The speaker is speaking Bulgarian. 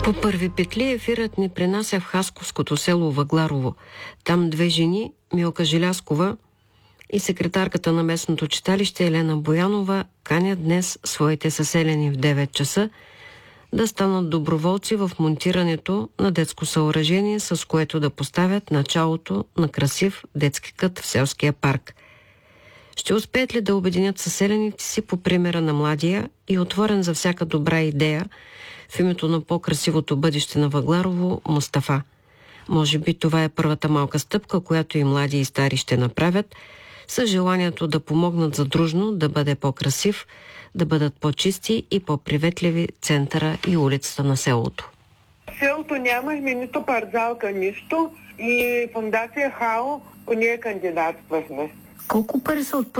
По първи петли ефирът ни принася в хасковското село Въгларово. Там две жени, Милка Желязкова и секретарката на местното читалище Елена Боянова, канят днес своите съселени в 9 часа да станат доброволци в монтирането на детско съоръжение, с което да поставят началото на красив детски кът в селския парк. Ще успеят ли да обединят съселените си по примера на младия и отворен за всяка добра идея в името на по-красивото бъдеще на Въгларово Мустафа? Може би това е първата малка стъпка, която и млади и стари ще направят, с желанието да помогнат задружно да бъде по-красив, да бъдат по-чисти и по-приветливи центъра и улицата на селото. В селото нямахме нито парзалка, нищо и фондация ХАО, по нея кандидатствахме. Колко пари са